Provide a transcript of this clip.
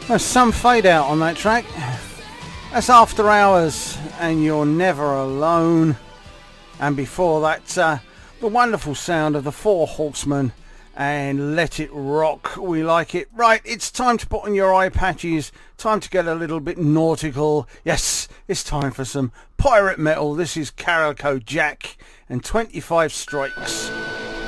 There's some fade out on that track. That's After Hours and You're Never Alone. And before that, the wonderful sound of the Four Horsemen and Let It Rock. We like it. Right, it's time to put on your eye patches. Time to get a little bit nautical. Yes, it's time for some pirate metal. This is Calico Jack and 25 Strikes.